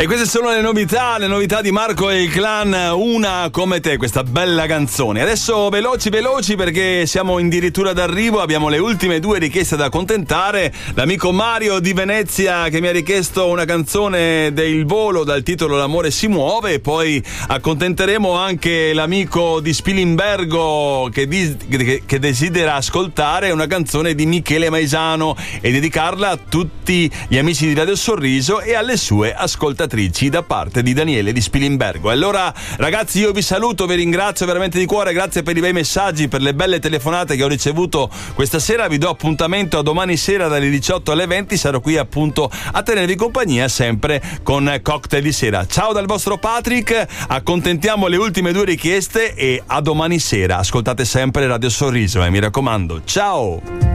E queste sono le novità di Marco e il Clan, Una come te, questa bella canzone. Adesso veloci perché siamo addirittura d'arrivo, abbiamo le ultime due richieste da accontentare. L'amico Mario di Venezia che mi ha richiesto una canzone del Volo dal titolo L'amore si muove, e poi accontenteremo anche l'amico di Spilimbergo che desidera ascoltare una canzone di Michele Maisano e dedicarla a tutti gli amici di Radio Sorriso e alle sue ascoltatrici da parte di Daniele di Spilimbergo. Allora ragazzi, io vi saluto, vi ringrazio veramente di cuore, grazie per i bei messaggi, per le belle telefonate che ho ricevuto questa sera. Vi do appuntamento a domani sera dalle 18 alle 20, sarò qui appunto a tenervi compagnia sempre con Cocktail di Sera. Ciao dal vostro Patrick, accontentiamo le ultime due richieste e a domani sera. Ascoltate sempre Radio Sorriso, mi raccomando. Ciao!